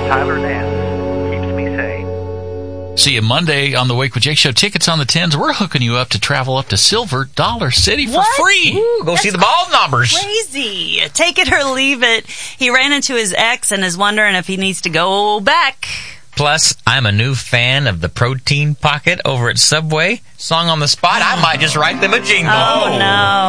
Tyler Nance keeps me sane. See you Monday on the Wake with Jake Show. Tickets on the 10s. We're hooking you up to travel up to Silver Dollar City for free. Ooh, go see the ball numbers. Crazy. Take it or leave it. He ran into his ex and is wondering if he needs to go back. Plus, I'm a new fan of the Protein Pocket over at Subway. Song on the spot, I might just write them a jingle. Oh, no.